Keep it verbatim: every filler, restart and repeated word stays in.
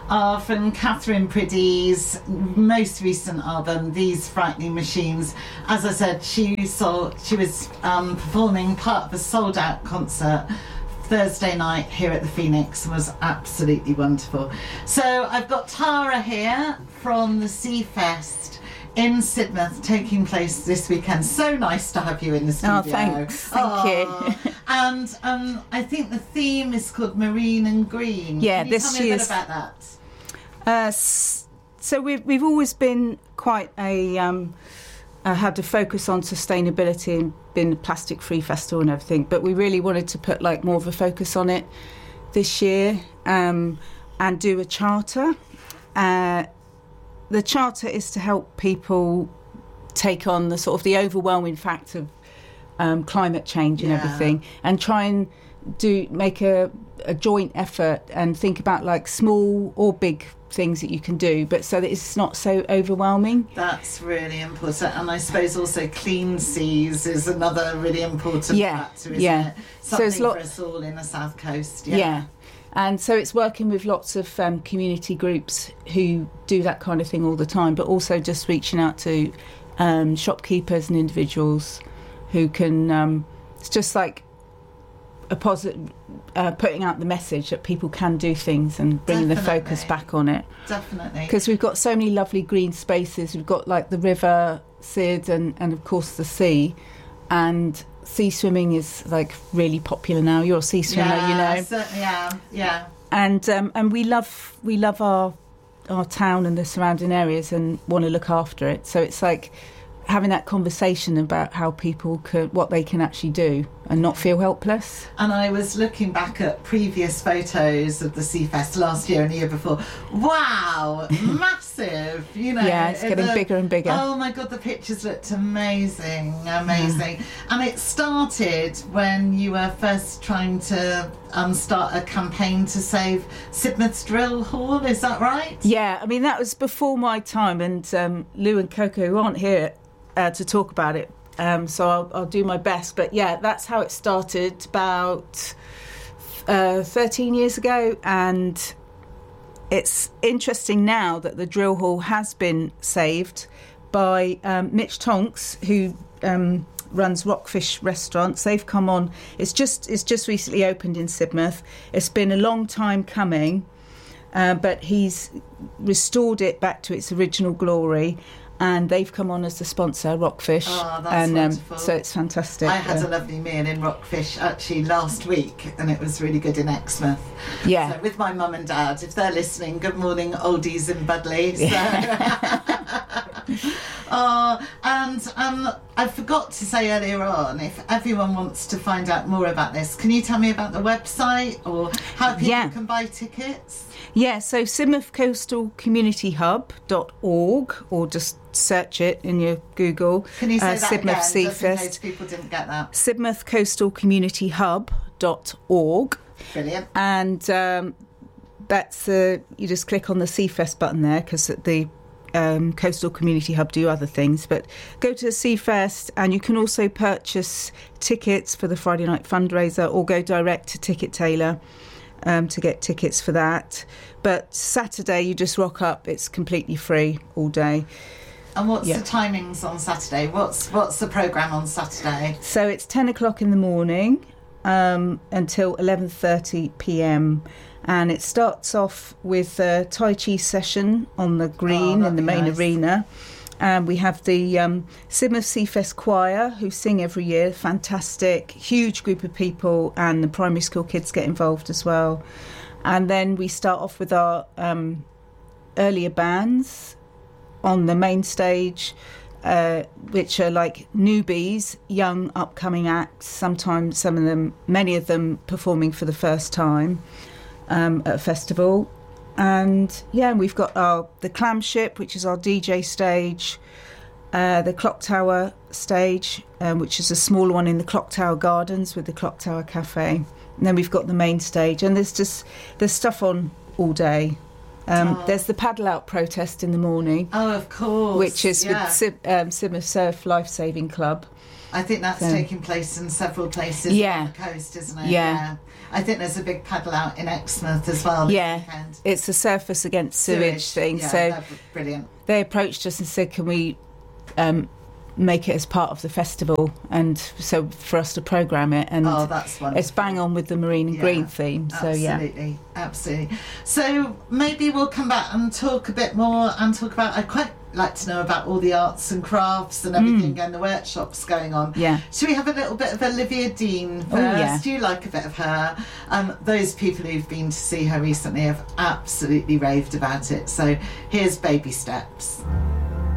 are from Catherine Priddy's most recent album, These Frightening Machines. As I said, she saw she was um, performing part of a sold-out concert Thursday night here at the Phoenix, and was absolutely wonderful. So I've got Tara here from the Seafest in Sidmouth, taking place this weekend. So nice to have you in the studio. Oh, thanks. Thank oh. you. And um, I think the theme is called Marine and Green. Yeah, Can you this tell me a year's... bit about that? Uh, so we've, we've always been quite a... Um, uh, had a focus on sustainability and been a plastic-free festival and everything, but we really wanted to put like more of a focus on it this year um, and do a charter. Uh, the charter is to help people take on the sort of the overwhelming fact of um, climate change and yeah. everything, and try and do make a, a joint effort and think about like small or big things that you can do, but so that it's not so overwhelming. That's really important. And I suppose also clean seas is another really important yeah. factor, isn't yeah. it? Something so lot- for us all in the South Coast. Yeah. yeah. And so it's working with lots of um, community groups who do that kind of thing all the time, but also just reaching out to um, shopkeepers and individuals who can, um, it's just like a positive, uh, putting out the message that people can do things and bringing Definitely. the focus back on it. Definitely. Because we've got so many lovely green spaces. We've got like the river, Sid, and, and of course the sea. And sea swimming is like really popular now. You're a sea swimmer, yeah, you know. I certainly am. Yeah. And um, and we love we love our our town and the surrounding areas and want to look after it. So it's like having that conversation about how people could, what they can actually do and not feel helpless. And I was looking back at previous photos of the Seafest last year and the year before. Wow, massive, you know. Yeah, it's getting the, bigger and bigger. Oh my God, the pictures looked amazing, amazing. Yeah. And it started when you were first trying to um, start a campaign to save Sidmouth's Drill Hall, is that right? Yeah, I mean, that was before my time, and um, Lou and Coco, who aren't here uh, to talk about it, Um, so I'll, I'll do my best. But yeah, that's how it started about uh, thirteen years ago. And it's interesting now that the drill hall has been saved by um, Mitch Tonks, who um, runs Rockfish Restaurants. They've come on. It's just it's just recently opened in Sidmouth. It's been a long time coming, uh, but he's restored it back to its original glory. And they've come on as the sponsor, Rockfish. Oh, that's and, wonderful. Um, so it's fantastic. I had yeah. a lovely meal in Rockfish actually last week, and it was really good in Exmouth. Yeah. So with my mum and dad, if they're listening, good morning, oldies in Budley. So. Oh, and um, I forgot to say earlier on, if everyone wants to find out more about this, can you tell me about the website or how people yeah. can buy tickets? Yeah, so Sidmouth Coastal Community Hub dot org, or just search it in your Google. Can you say uh, that Sidmouth again, just in Seafest. case people didn't get that? Sidmouth Coastal Community Hub dot org. Brilliant. And um, that's, uh, you just click on the Seafest button there, because the um, Coastal Community Hub do other things. But go to the Seafest, and you can also purchase tickets for the Friday night fundraiser, or go direct to Ticket Tailor. Um, to get tickets for that. But Saturday you just rock up, it's completely free all day. And what's yeah. the timings on Saturday? What's what's the programme on Saturday? So it's ten o'clock in the morning um, until eleven thirty p.m. and it starts off with a Tai Chi session on the green oh, in the main nice. arena. And we have the um, Sidmouth Seafest Choir, who sing every year. Fantastic, huge group of people, and the primary school kids get involved as well. And then we start off with our um, earlier bands on the main stage, uh, which are like newbies, young upcoming acts. Sometimes some of them, many of them, performing for the first time um, at a festival. And yeah, we've got our the Clam Ship, which is our D J stage, uh, the Clock Tower stage, um, which is a small one in the Clock Tower Gardens with the Clock Tower Cafe. And then we've got the main stage, and there's just there's stuff on all day. Um, oh. There's the paddle out protest in the morning. Oh, of course. Which is yeah. with Sid, um, Sidmouth Surf Life Saving Club. I think that's So- taking place in several places Yeah. on the coast, isn't it? Yeah. I think there's a big paddle out in Exmouth as well this Yeah, weekend. it's a surface against sewage, thing. Yeah, so they're brilliant. they approached us and said, "Can we um, make it as part of the festival?" And so for us to programme it, and Oh, that's wonderful. it's bang on with the marine and Yeah, green theme. So yeah, Absolutely, absolutely. So maybe we'll come back and talk a bit more and talk about. I'd quite like to know about all the arts and crafts and everything and the workshops going on. Mm. Yeah. Should we have a little bit of Olivia Dean first? Oh, yeah. Do you like a bit of her? Um, those people who've been to see her recently have absolutely raved about it. So here's Baby Steps.